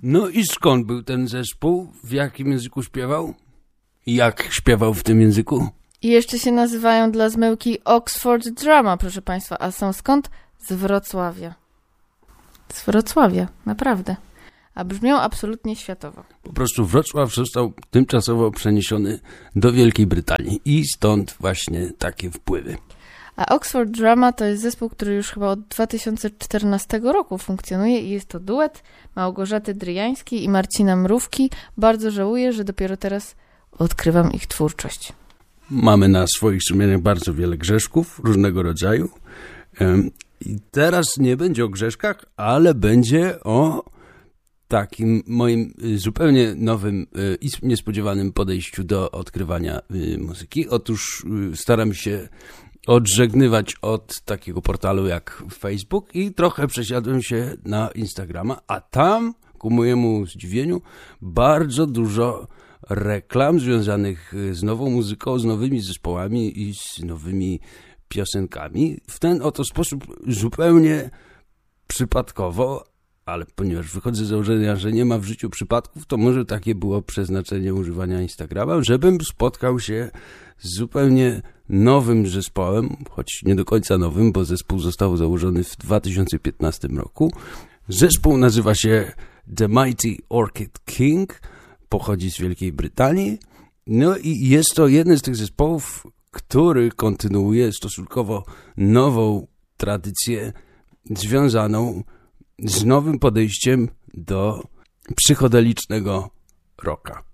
No i skąd był ten zespół? W jakim języku śpiewał? Jak śpiewał w tym języku? I jeszcze się nazywają dla zmyłki Oxford Drama, proszę Państwa. A są skąd? Z Wrocławia. Z Wrocławia, naprawdę. A brzmią absolutnie światowo. Po prostu Wrocław został tymczasowo przeniesiony do Wielkiej Brytanii i stąd właśnie takie wpływy. A Oxford Drama to jest zespół, który już chyba od 2014 roku funkcjonuje i jest to duet Małgorzaty Dryjańskiej i Marcina Mrówki. Bardzo żałuję, że dopiero teraz odkrywam ich twórczość. Mamy na swoich sumieniach bardzo wiele grzeszków różnego rodzaju. I teraz nie będzie o grzeszkach, ale będzie o takim moim zupełnie nowym i niespodziewanym podejściu do odkrywania muzyki. Otóż staram się odżegnywać od takiego portalu jak Facebook i trochę przesiadłem się na Instagrama, a tam ku mojemu zdziwieniu bardzo dużo reklam związanych z nową muzyką, z nowymi zespołami i z nowymi piosenkami. W ten oto sposób zupełnie przypadkowo, ale ponieważ wychodzę z założenia, że nie ma w życiu przypadków, to może takie było przeznaczenie używania Instagrama, żebym spotkał się z zupełnie nowym zespołem, choć nie do końca nowym, bo zespół został założony w 2015 roku. Zespół nazywa się The Mighty Orchid King, pochodzi z Wielkiej Brytanii, no i jest to jeden z tych zespołów, który kontynuuje stosunkowo nową tradycję związaną z nowym podejściem do psychodelicznego rocka.